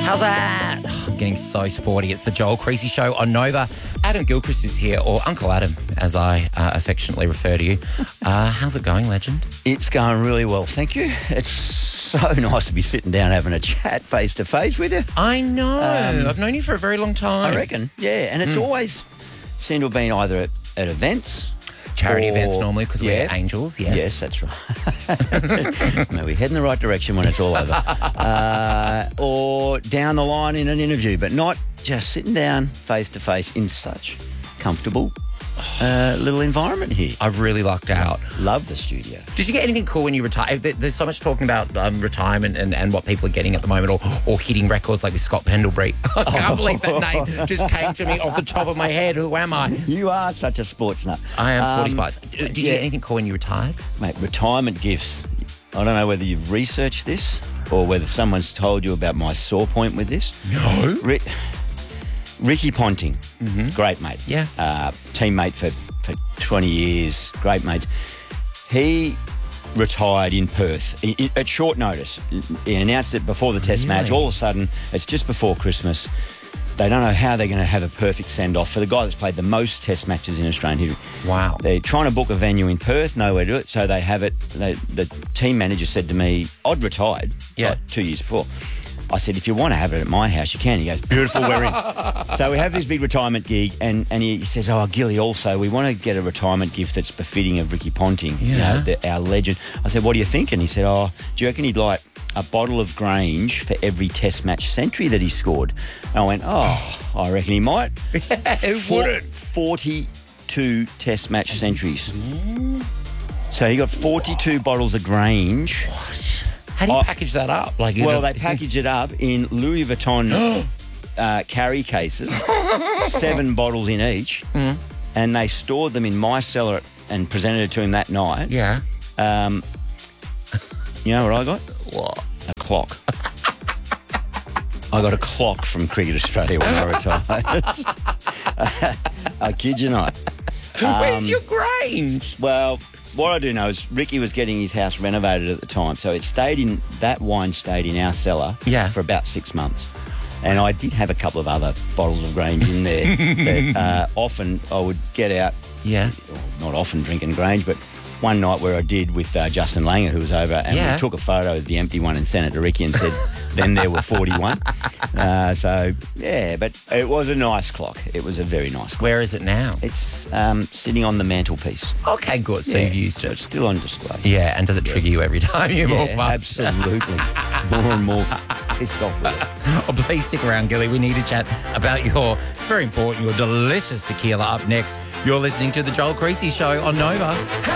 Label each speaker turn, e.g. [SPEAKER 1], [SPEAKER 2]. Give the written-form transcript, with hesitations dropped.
[SPEAKER 1] How's that? I'm getting so sporty. It's the Joel Creasy Show on Nova. Adam Gilchrist is here, or Uncle Adam, as I affectionately refer to you. How's it going, legend?
[SPEAKER 2] It's going really well, thank you. It's so nice to be sitting down having a chat face-to-face with you.
[SPEAKER 1] I know. I've known you for a very long time.
[SPEAKER 2] I reckon, yeah. And it's always seemed to have been either at events.
[SPEAKER 1] Charity events normally, because we're angels, yes.
[SPEAKER 2] Yes, that's right. No, we head in the right direction when it's all over. Or down the line in an interview, but not just sitting down face-to-face in such comfortable little environment here.
[SPEAKER 1] I've really lucked out.
[SPEAKER 2] Love the studio.
[SPEAKER 1] Did you get anything cool when you retired? There's so much talking about retirement and what people are getting at the moment, or hitting records like with Scott Pendlebury. I can't believe that name just came to me off the top of my head. Who am I?
[SPEAKER 2] You are such a sports nut.
[SPEAKER 1] I am Sporty Spice. Did you get anything cool when you retired?
[SPEAKER 2] Mate, retirement gifts. I don't know whether you've researched this or whether someone's told you about my sore point with this.
[SPEAKER 1] No.
[SPEAKER 2] Ricky Ponting, great mate.
[SPEAKER 1] Yeah.
[SPEAKER 2] Teammate for 20 years, great mates. He retired in Perth at short notice. He announced it before the test match. All of a sudden, it's just before Christmas. They don't know how they're going to have a perfect send-off for the guy that's played the most test matches in Australian history.
[SPEAKER 1] Wow.
[SPEAKER 2] They're trying to book a venue in Perth, nowhere to do it, so they have it. The team manager said to me, I'd retired 2 years before. I said, if you want to have it at my house, you can. He goes, beautiful, we're in. So we have this big retirement gig, and he says, Gilly, also, we want to get a retirement gift that's befitting of Ricky Ponting, our legend. I said, what do you think? And he said, do you reckon he'd like a bottle of Grange for every test match century that he scored? And I went, I reckon he might.
[SPEAKER 1] Who wouldn't?
[SPEAKER 2] 42 test match centuries. So he got 42 bottles of Grange.
[SPEAKER 1] What? How do you package that up?
[SPEAKER 2] They package it up in Louis Vuitton carry cases, 7 bottles in each, and they stored them in my cellar and presented it to him that night.
[SPEAKER 1] Yeah.
[SPEAKER 2] You know what I got?
[SPEAKER 1] What?
[SPEAKER 2] A clock. I got a clock from Cricket Australia when I retired. I kid you not.
[SPEAKER 1] Where's your Grange?
[SPEAKER 2] Well, what I do know is Ricky was getting his house renovated at the time, so that wine stayed in our cellar for about 6 months. And I did have a couple of other bottles of Grange in there that often I would get out.
[SPEAKER 1] Yeah.
[SPEAKER 2] Not often drinking Grange, but one night where I did with Justin Langer, who was over, and we took a photo of the empty one and sent it to Ricky and said, then there were 41. But it was a nice clock. It was a very nice clock.
[SPEAKER 1] Where is it now?
[SPEAKER 2] It's sitting on the mantelpiece.
[SPEAKER 1] Okay, good. So you've used it.
[SPEAKER 2] It's still on display.
[SPEAKER 1] Yeah, and does it trigger you every time you walk past?
[SPEAKER 2] Absolutely. More and more pissed off with it.
[SPEAKER 1] Please stick around, Gilly. We need to chat about your very important, your delicious tequila up next. You're listening to The Joel Creasy Show on Nova.